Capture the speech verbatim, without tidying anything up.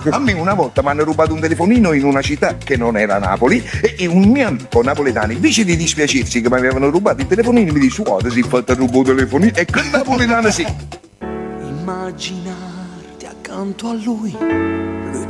A me una volta mi hanno rubato un telefonino in una città che non era Napoli e un mio amico napoletano, invece di dispiacersi che mi avevano rubato il telefonino, mi dice guarda si è fatto rubare il telefonino e che napoletano sì. Immaginarti accanto a lui, lui